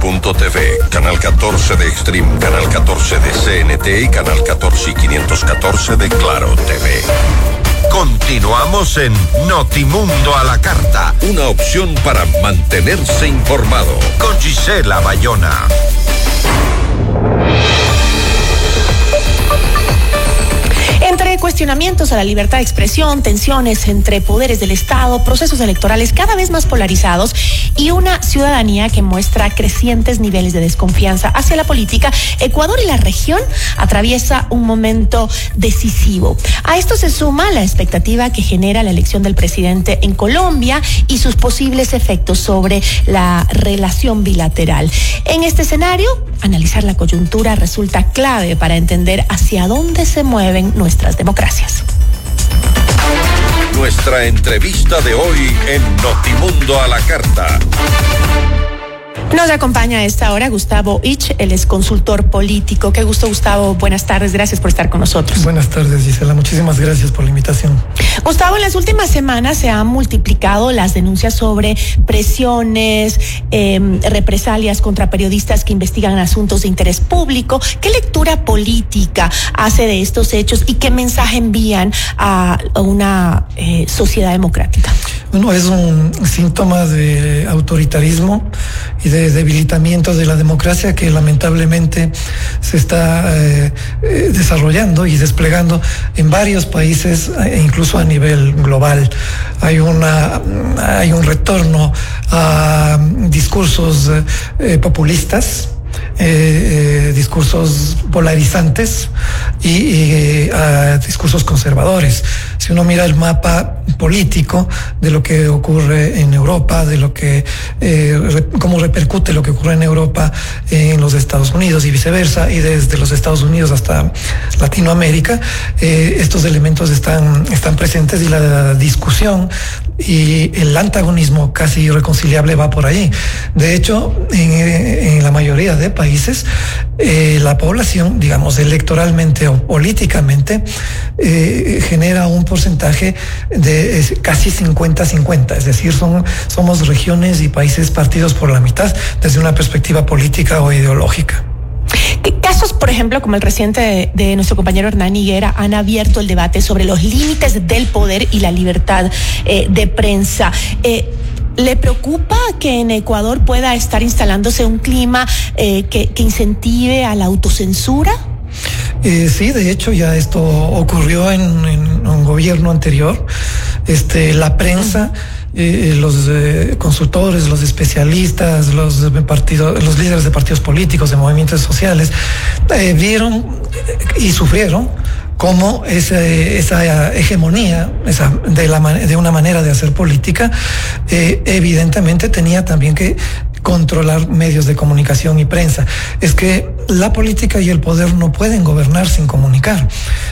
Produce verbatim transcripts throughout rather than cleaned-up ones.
punto t v, Canal catorce de Extreme, Canal catorce de C N T y Canal catorce y quinientos catorce de Claro T V. Continuamos en Notimundo a la Carta, una opción para mantenerse informado, con Gisela Bayona. Entre cuestionamientos a la libertad de expresión, tensiones entre poderes del Estado, procesos electorales cada vez más polarizados y una ciudadanía que muestra crecientes niveles de desconfianza hacia la política, Ecuador y la región atraviesa un momento decisivo. A esto se suma la expectativa que genera la elección del presidente en Colombia y sus posibles efectos sobre la relación bilateral. En este escenario, analizar la coyuntura resulta clave para entender hacia dónde se mueven nuestras democracias. Nuestra entrevista de hoy en Notimundo a la Carta. Nos acompaña a esta hora Gustavo Ich, él es consultor político. Qué gusto, Gustavo. Buenas tardes, gracias por estar con nosotros. Buenas tardes, Gisela. Muchísimas gracias por la invitación. Gustavo, en las últimas semanas se han multiplicado las denuncias sobre presiones, eh, represalias contra periodistas que investigan asuntos de interés público. ¿Qué lectura política hace de estos hechos y qué mensaje envían a una eh, sociedad democrática? Bueno, es un síntoma de autoritarismo y de debilitamiento de la democracia que lamentablemente se está eh, eh, desarrollando y desplegando en varios países e incluso a nivel global. Hay una hay un retorno a discursos eh, populistas, Eh, eh, discursos polarizantes y, y a discursos conservadores. Si uno mira el mapa político de lo que ocurre en Europa, de lo que eh, re, cómo repercute lo que ocurre en Europa en los Estados Unidos y viceversa, y desde los Estados Unidos hasta Latinoamérica, eh, estos elementos están, están presentes y la discusión y el antagonismo casi irreconciliable va por ahí. De hecho, en, en la mayoría de países, eh, la población, digamos, electoralmente o políticamente, eh, genera un porcentaje de es, casi cincuenta cincuenta, es decir, son, somos regiones y países partidos por la mitad desde una perspectiva política o ideológica. ¿Qué casos, por ejemplo, como el reciente de, de nuestro compañero Hernán Higuera, han abierto el debate sobre los límites del poder y la libertad eh, de prensa? Eh, ¿Le preocupa que en Ecuador pueda estar instalándose un clima eh, que, que incentive a la autocensura? Eh, sí, de hecho ya esto ocurrió en, en un gobierno anterior. Este, la prensa, eh, los eh, consultores, los especialistas, los partidos, los líderes de partidos políticos, de movimientos sociales, eh, vieron y sufrieron cómo ese, esa hegemonía esa, de, la, de una manera de hacer política eh, evidentemente tenía también que controlar medios de comunicación y prensa. Es que la política y el poder no pueden gobernar sin comunicar,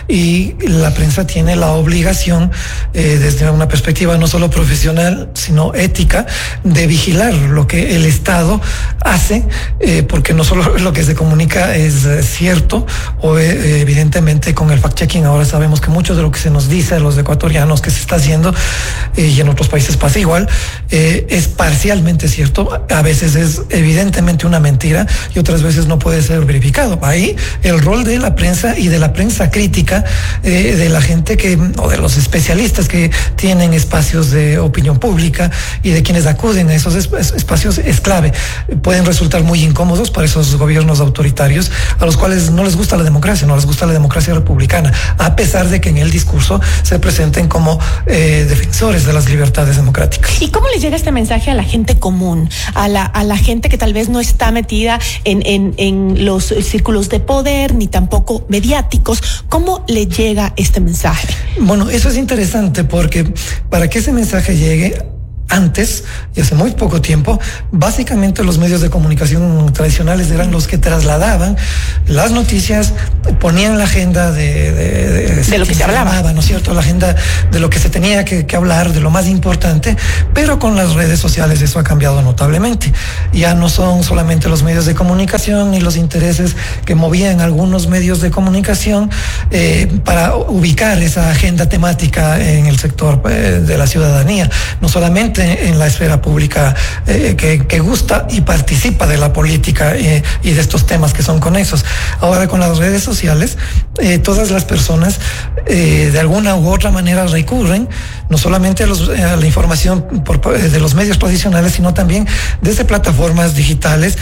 y la prensa tiene la obligación, eh, desde una perspectiva no solo profesional sino ética, de vigilar lo que el Estado hace, eh, porque no solo lo que se comunica es eh, cierto o eh, evidentemente con el fact-checking ahora sabemos que mucho de lo que se nos dice a los ecuatorianos que se está haciendo, eh, y en otros países pasa igual, eh, es parcialmente cierto, a veces es evidentemente una mentira y otras veces no puede ser verificado. Ahí el rol de la prensa y de la prensa crítica, eh, de la gente que, o de los especialistas que tienen espacios de opinión pública y de quienes acuden a esos espacios es clave. Pueden resultar muy incómodos para esos gobiernos autoritarios a los cuales no les gusta la democracia, no les gusta la democracia republicana, a pesar de que en el discurso se presenten como eh, defensores de las libertades democráticas. ¿Y cómo le llega este mensaje a la gente común, a la a la gente que tal vez no está metida en, en, en los círculos de poder ni tampoco mediáticos? ¿Cómo le llega este mensaje? Bueno, eso es interesante porque para que ese mensaje llegue, antes, y hace muy poco tiempo, básicamente los medios de comunicación tradicionales eran los que trasladaban las noticias, ponían la agenda de, de, de, de lo que se hablaba, llamaba, ¿no es cierto? La agenda de lo que se tenía que, que hablar, de lo más importante, pero con las redes sociales eso ha cambiado notablemente. Ya no son solamente los medios de comunicación ni los intereses que movían algunos medios de comunicación eh, para ubicar esa agenda temática en el sector eh, de la ciudadanía. No solamente gente en la esfera pública eh, que, que gusta y participa de la política eh, y de estos temas que son conexos. Ahora, con las redes sociales, eh, todas las personas eh, de alguna u otra manera recurren no solamente a, los, a la información por, de los medios tradicionales, sino también desde plataformas digitales,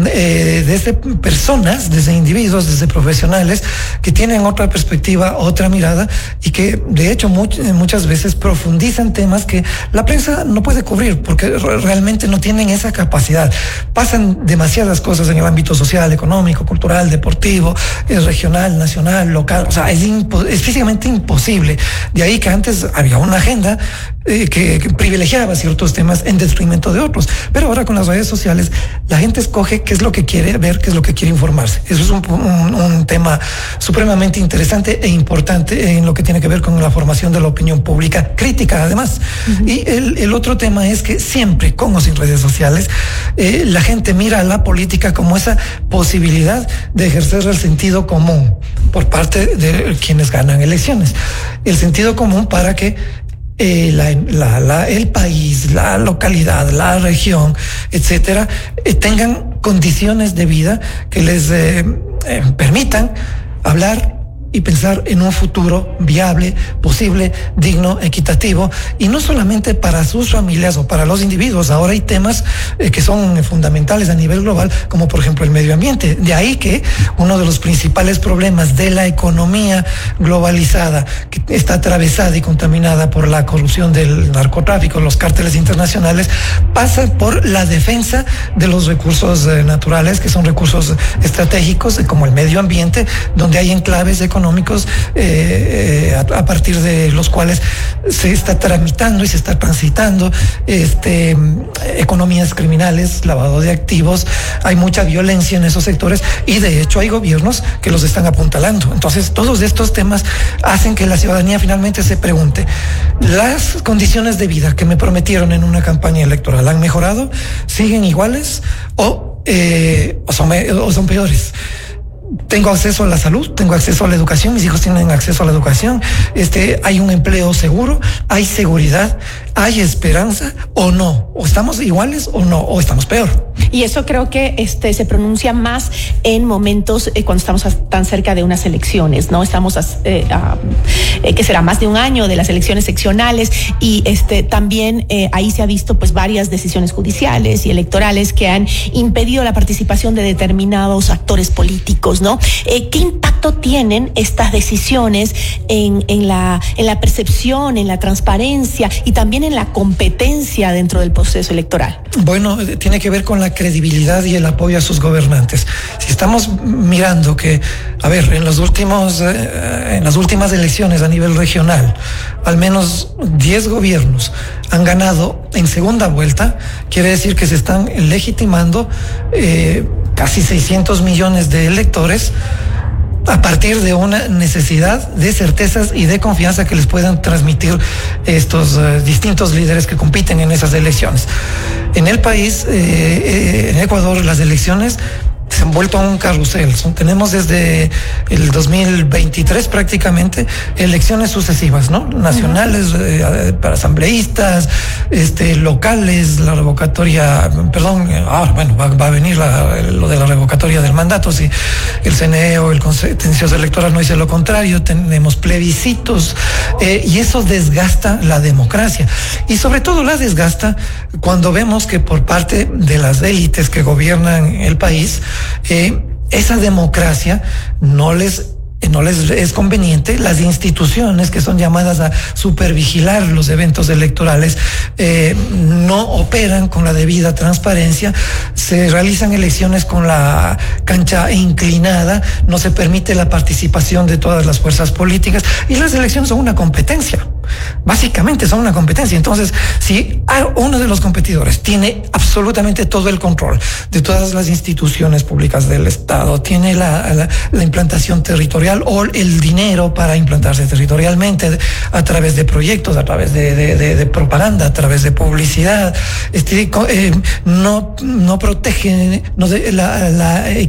eh, desde personas, desde individuos, desde profesionales que tienen otra perspectiva, otra mirada y que de hecho much, muchas veces profundizan temas que la prensa no puede cubrir porque realmente no tienen esa capacidad. Pasan demasiadas cosas en el ámbito social, económico, cultural, deportivo, eh, regional, nacional, local. O sea, es, impo- es físicamente imposible. De ahí que antes había una agenda eh, que, que privilegiaba ciertos temas en detrimento de otros. Pero ahora con las redes sociales la gente escoge qué es lo que quiere ver, qué es lo que quiere informarse. Eso es un, un, un tema supremamente interesante e importante en lo que tiene que ver con la formación de la opinión pública crítica, además. Uh-huh. Y el, el otro tema es que siempre, con o sin redes sociales, eh, la gente mira a la política como esa posibilidad de ejercer el sentido común por parte de quienes ganan elecciones. El sentido común para que Eh, la, la, la, el país, la localidad, la región, etcétera, eh, tengan condiciones de vida que les eh, eh, permitan hablar y pensar en un futuro viable, posible, digno, equitativo, y no solamente para sus familias o para los individuos. Ahora hay temas eh, que son fundamentales a nivel global, como por ejemplo el medio ambiente. De ahí que uno de los principales problemas de la economía globalizada, que está atravesada y contaminada por la corrupción del narcotráfico, los cárteles internacionales, pasa por la defensa de los recursos eh, naturales, que son recursos estratégicos, eh, como el medio ambiente, donde hay enclaves económicos económicos eh, eh, a, a partir de los cuales se está tramitando y se está transitando este, economías criminales, lavado de activos. Hay mucha violencia en esos sectores y de hecho hay gobiernos que los están apuntalando. Entonces todos estos temas hacen que la ciudadanía finalmente se pregunte: ¿las condiciones de vida que me prometieron en una campaña electoral han mejorado? ¿Siguen iguales? ¿O, eh, o, son, o son peores? Tengo acceso a la salud, tengo acceso a la educación, mis hijos tienen acceso a la educación, este, hay un empleo seguro, hay seguridad, hay esperanza o no, o estamos iguales o no, o estamos peor. Y eso creo que este se pronuncia más en momentos eh, cuando estamos a, tan cerca de unas elecciones, ¿no? Estamos a, eh, a, eh, que será más de un año de las elecciones seccionales y este también eh, ahí se ha visto pues varias decisiones judiciales y electorales que han impedido la participación de determinados actores políticos, ¿no? Eh, ¿Qué impacto tienen estas decisiones en, en, la, en la percepción, en la transparencia y también en la competencia dentro del proceso electoral? Bueno, tiene que ver con la credibilidad y el apoyo a sus gobernantes. Si estamos mirando que, a ver, en los últimos, eh, en las últimas elecciones a nivel regional, al menos diez gobiernos han ganado en segunda vuelta, quiere decir que se están legitimando eh, casi seiscientos millones de electores a partir de una necesidad de certezas y de confianza que les puedan transmitir estos uh, distintos líderes que compiten en esas elecciones. En el país, eh, eh, en Ecuador, las elecciones se han vuelto a un carrusel. Son, tenemos desde el dos mil veintitrés prácticamente elecciones sucesivas, ¿no? Nacionales, uh-huh. eh, para asambleístas, este, locales, la revocatoria, perdón, ahora, bueno, va, va a venir la, lo de la revocatoria del mandato, si el C N E o el Contencioso Electoral no dice lo contrario, tenemos plebiscitos, eh, y eso desgasta la democracia. Y sobre todo la desgasta cuando vemos que por parte de las élites que gobiernan el país, Eh, esa democracia no les no les es conveniente. Las instituciones que son llamadas a supervigilar los eventos electorales eh, no operan con la debida transparencia, se realizan elecciones con la cancha inclinada, no se permite la participación de todas las fuerzas políticas y las elecciones son una competencia. Básicamente son una competencia. Entonces, si uno de los competidores tiene absolutamente todo el control de todas las instituciones públicas del Estado, tiene la, la, la implantación territorial o el dinero para implantarse territorialmente a través de proyectos, a través de, de, de, de propaganda, a través de publicidad, este, eh, no, no protege no de, la, la